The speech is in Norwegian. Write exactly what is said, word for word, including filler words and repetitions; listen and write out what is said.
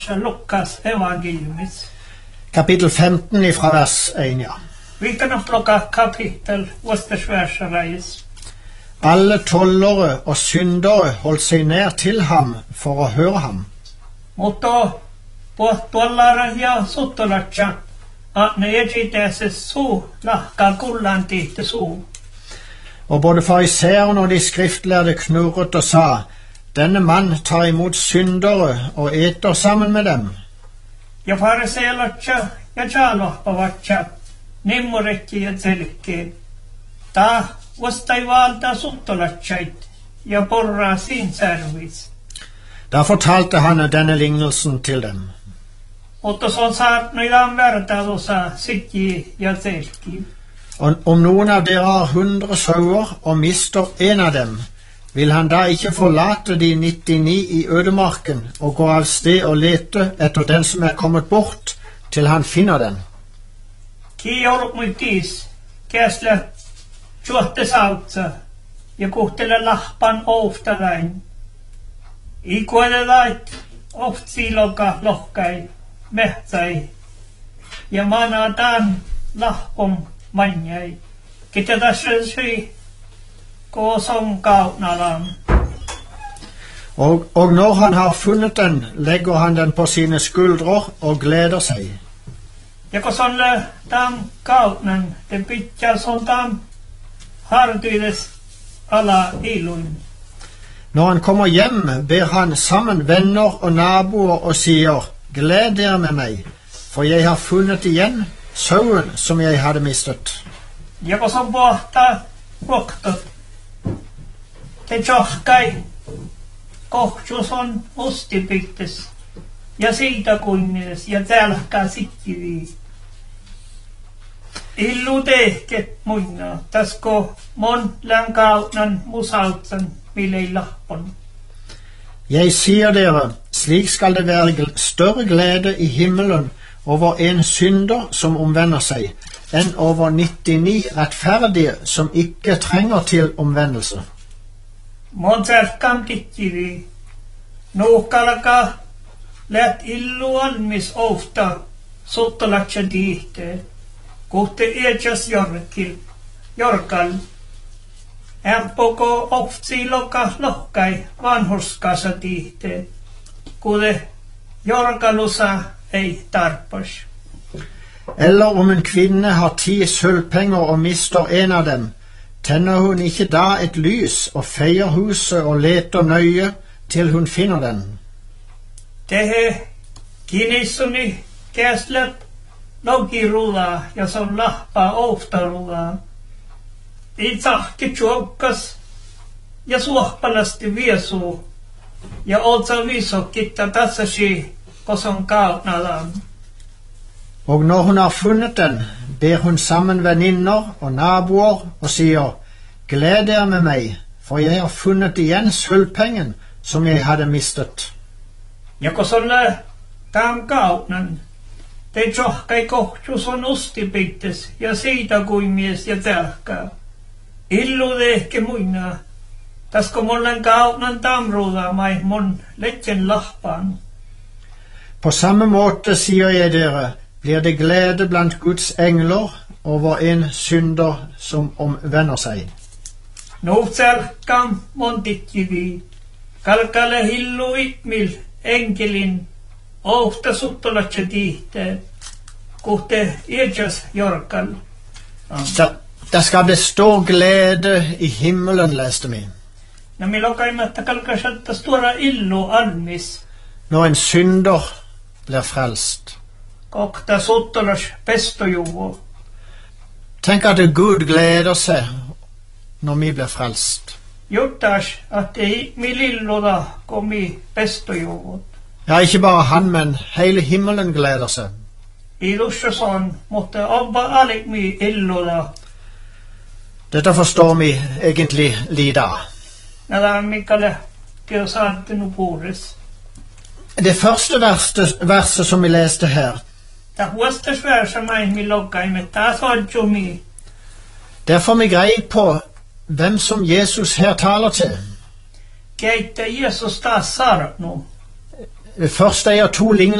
Lukas evangeliumis. Kapittel femten ifra vers en, ja. Vi kan plocka kapitel Ostersvärsareis. Alle tollere og syndere holdt seg nær til ham for å høre ham. Mutta tuollara ja suttolacha at nejitese su lahka kullan tihte su. Og både fariseerne og de skriftlærde knurret og sa, denne mann tar imot syndere og eter sammen med dem. Ja fariseelacha ja chalohpavacha nimmurekki ja tselkki. Ta vastai valta suttolachait ja porra sin servis. Da fortalte han denne lignelsen til dem. Mutta son saat noidaan vertailussa sikki ja tselkki. Og om noen av dere har hundre sauer og mister en av dem, vil han da ikke forlate de nittini i ødemarken og gå av sted og lete etter den som er kommet bort, til han finner den? Ki jouluk muitis, käsle tjuotte sautsa ja kuhtele lahpan oftalain. Ikuele lait oftsiloka lohkai mehtai ja manataan lahpom manjai. Kita tässä syy kosong kautnalan. Og, og når han har funnet den, legger han den på sine skuldrer og gleder seg. Ja kun on tam kautnan, te pitää son tam hartyides ala ilun. Når han kommer hjem, ber han sammen venner og naboer og sier, gled dere med meg, for jeg har funnet igjen sauen som jeg hadde mistet. Ja kun on pohtaa ruoktot, te tjohkai kohtus on ustipiktes ja siitä kunnides ja tälkää sikkivii. Illu tehket muina, tasko mon länkaunan musautsan vilei lahpon. Jeg sier dere, slik skal det være større glede i himmelen over en synder som omvender seg, enn over nittini rettferdige som ikke trenger til omvendelse. Mon serkam tikkivi, nuhkalaka läht illu almis ofta suttolacha tihte, kuhte eetjas jorkil, jorkal. Ämpoko oftsiloka lohkai vanhurskasa tihte, kude jorkalusa ei tarpas. Eller om en kvinne har ti sølvpenger og mister en av dem, tenner hun ikke da et lys og feier huset og leter nøye til hun finner den? Tehe kinissuni käslet logirulla ja som lahpa oftarulla. Itsahki tjuokkas ja suohpalasti viesu ja otsa viso kitta tassasi koson kautnalan. Og når hun har funnet den, ber hun sammen venninner og naboer og sier, gled dere med meg, for jeg har funnet igjen sølvpengen som jeg hadde mistet. Ja koson lä tam kautnan, te tjohkai kohtus on ustipiktes ja siitä kuimies ja tälkää. Illu tehke muina, tasko mollen kautnan tamruda mai mon letten lahpan. På samme måte sier jeg dere, blir det glede blant Guds engler over en synder som omvender seg. No serkam mon tikkivi, kalkale hillu itmil enkelin, ofta suttolacha tihte, kuhte eetjas jorkal. Der, der skal bli stor glede i himmelen, leste vi, Na mi lokaimatta kalkasatta stora illu almis, når en synder blir frelst. kohta suttolas pestojuvo. Tenk at Gud gleder seg når vi blir frelst. Juttas, at ei mi lilluda komi pestojuvot. Ja, ikke bare han, men hele himmelen gleder seg. I lussason, mutta obba alik mi illuda. Dette forstår vi egentlig lite av. Nada mikale kiosante nu pures. Det første verset, verset som vi leste her, Ta huostas versa main mi lokkaimme, ta sodju mi. der får vi greie på hvem som Jesus her taler til. Keitä Jesus taas saarnu. Først er det to lignelser